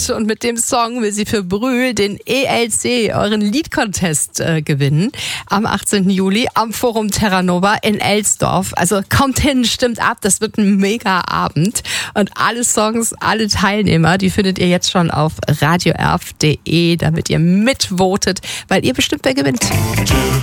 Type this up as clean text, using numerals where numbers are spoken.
Und mit dem Song will sie für Brühl den ELC, euren Liedcontest, gewinnen. Am 18. Juli am Forum Terra Nova in Elsdorf. Also kommt hin, stimmt ab, das wird ein mega Abend. Und alle Songs, alle Teilnehmer, die findet ihr jetzt schon auf radioerf.de, damit ihr mitvotet, weil ihr bestimmt wer gewinnt.